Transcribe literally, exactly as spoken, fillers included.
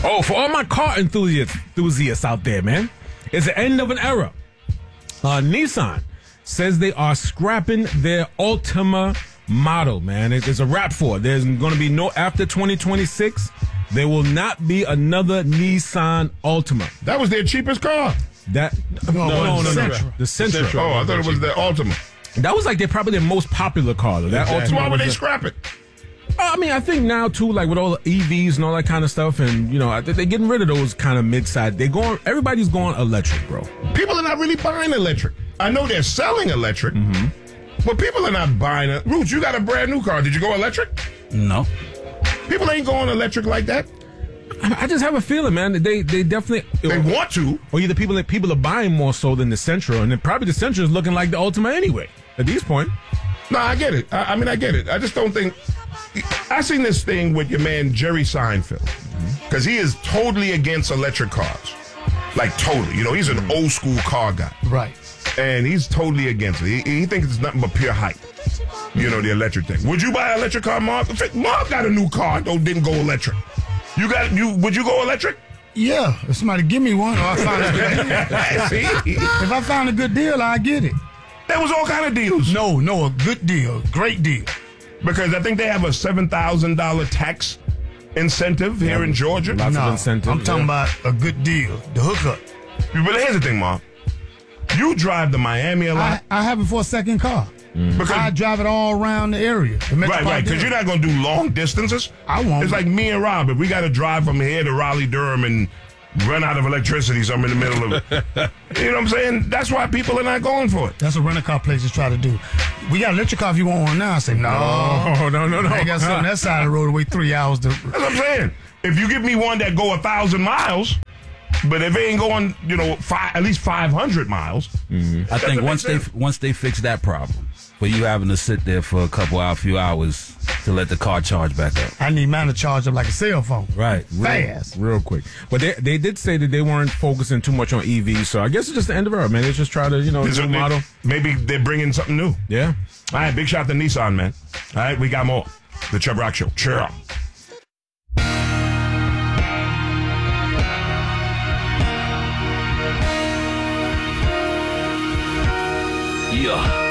Oh, for all my car enthusiasts, enthusiasts out there, man, it's the end of an era. Uh, Nissan says they are scrapping their Altima model, man. It, it's a wrap for it. There's going to be no, after twenty twenty-six, there will not be another Nissan Altima. That was their cheapest car. That No, no, no, no. no. The Sentra. Oh, I thought it was the Altima. That was like they're probably their most popular car, though. That Exactly. Altima. Why would they was a- scrap it? I mean, I think now too, like with all the E Vs and all that kind of stuff, and you know, I think they're getting rid of those kind of mid-side. They're going. Everybody's going electric, bro. People are not really buying electric. I know they're selling electric, Mm-hmm. but people are not buying it. Roots, you got a brand new car. Did you go electric? No. People ain't going electric like that. I I just have a feeling, man. That they they definitely They want to. or either people that people are buying more so than the Sentra, and then probably the Sentra is looking like the Altima anyway at this point. No, I get it. I, I mean, I get it. I just don't think. I seen this thing with your man Jerry Seinfeld, because he is totally against electric cars, like totally. You know, he's an old school car guy, Right. and he's totally against it. He, he thinks it's nothing but pure hype. You know, the electric thing. Would you buy an electric car, Mark? In fact, Mark got a new car, though didn't go electric. You got you? Would you go electric? Yeah. If somebody give me one, or I find a good deal. See, If I find a good deal, I get it. there was all kind of deals. No, no, a good deal, great deal. Because I think they have a seven thousand dollar tax incentive here in Georgia. Lots no, of incentive. I'm talking yeah. about a good deal, the hookup. But here's the thing, Mark. You drive to Miami a lot. I, I have it for a second car. because I drive it all around the area. The Right, right, metropolitan because you're area. not going to do long distances. I won't. It's like me and Rob. If we got to drive from here to Raleigh, Durham, and run out of electricity, so I'm in the middle of it. You know what I'm saying? That's why people are not going for it. That's what rental car places try to do. We got electric car if you want one now. I say, no. Oh no no no! I got something on that side of the road to wait three hours to. That's what I'm saying. If you give me one that go a thousand miles, but if it ain't going, you know, five, at least five hundred miles. I doesn't think make once they sense. once they fix that problem, for you having to sit there for a couple hour, few hours to let the car charge back up. I need mine to charge up like a cell phone. Right. Fast. Real quick, but they they did say that they weren't focusing too much on E Vs, so I guess it's just the end of it, man. They just try to, you know, Is new it- model. Maybe they're bringing something new. Yeah. All right, big shout to Nissan, man. All right, we got more. The Chubb Rock Show. Cheer up. Yeah.